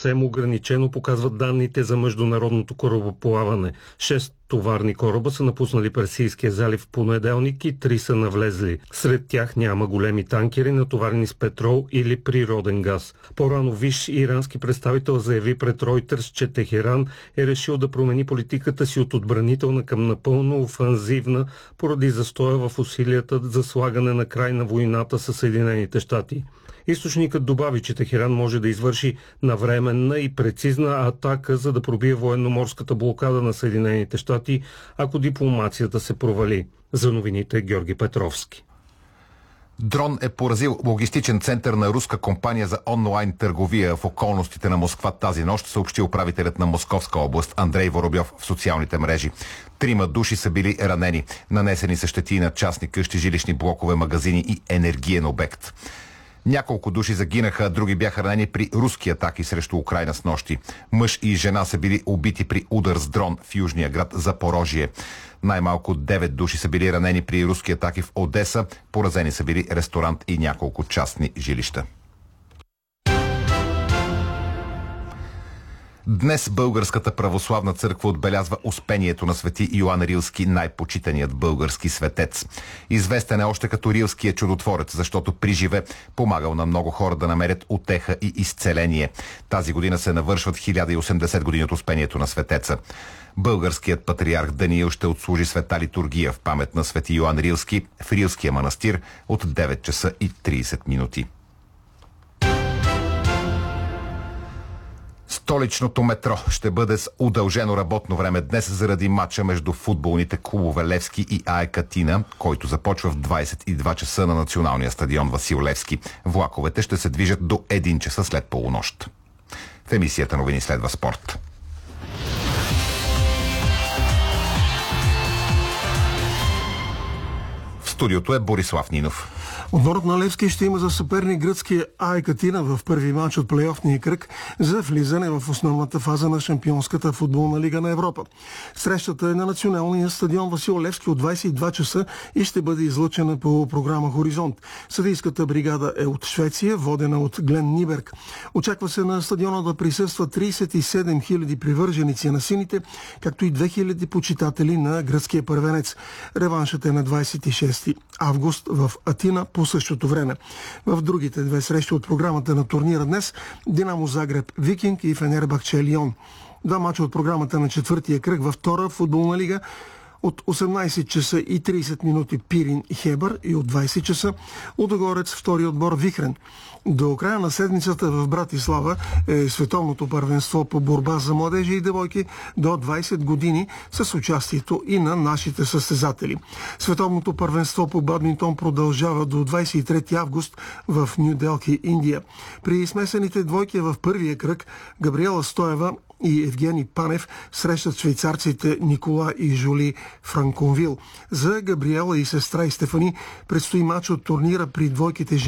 съвсем ограничено, показват данните за международното корабоплаване. 6 товарни кораба са напуснали Персийския залив в понеделник и 3 са навлезли. Сред тях няма големи танкери, натоварени с петрол или природен газ. По-рано висш ирански представител заяви пред Reuters, че Техеран е решил да промени политиката си от отбранителна към напълно офанзивна поради застоя в усилията за слагане на край на войната със Съединените щати. Източникът добави, че Техеран може да извърши навременна и прецизна атака, за да пробие военноморската блокада на Съединените щати, ако дипломацията се провали. За новините Георги Петровски. Дрон е поразил логистичен център на руска компания за онлайн търговия в околностите на Москва тази нощ, съобщи управителят на Московска област Андрей Воробьов в социалните мрежи. 3 души са били ранени. Нанесени са щети на частни къщи, жилищни блокове, магазини и енергиен обект. Няколко души загинаха, други бяха ранени при руски атаки срещу Украйна с нощи. Мъж и жена са били убити при удар с дрон в южния град Запорожие. Най-малко 9 души са били ранени при руски атаки в Одеса. Поразени са били ресторант и няколко частни жилища. Днес Българската православна църква отбелязва успението на свети Йоан Рилски, най-почитаният български светец. Известен е още като Рилския чудотворец, защото при живе помагал на много хора да намерят утеха и изцеление. Тази година се навършват 1080 години от успението на светеца. Българският патриарх Даниил ще отслужи света литургия в памет на свети Йоан Рилски в Рилския манастир от 9 часа и 30 минути. Столичното метро ще бъде с удължено работно време днес заради матча между футболните клубове Левски и АЕК Атина, който започва в 22 часа на националния стадион Васил Левски. Влаковете ще се движат до 1 часа след полунощ. В емисията новини следва спорт. В студиото е Борислав Нинов. Отборът на Левски ще има за съперник гръцкия АЕК Атина в първи матч от плейофния кръг за влизане в основната фаза на Шампионската футболна лига на Европа. Срещата е на националния стадион Васил Левски от 22 часа и ще бъде излъчена по програма Хоризонт. Съдийската бригада е от Швеция, водена от Глен Ниберг. Очаква се на стадиона да присъстват 37 000 привърженици на сините, както и 2000 почитатели на гръцкия първенец. Реваншът е на 26 август в Атина по същото време. В другите две срещи от програмата на турнира днес Динамо Загреб Викинг и Фенербахче Лион. 2 мача от програмата на четвъртия кръг във втора футболна лига от 18 часа и 30 минути Пирин и Хебър и от 20 часа Лудогорец втори отбор Вихрен. До края на седмицата в Братислава е световното първенство по борба за младежи и девойки до 20 години с участието и на нашите състезатели. Световното първенство по бадминтон продължава до 23 август в Ню Делхи, Индия. При смесените двойки в първия кръг Габриела Стоева и Евгений Панев срещат швейцарците Никола и Жули Франконвил. За Габриела и сестра и Стефани предстои мач от турнира при двойките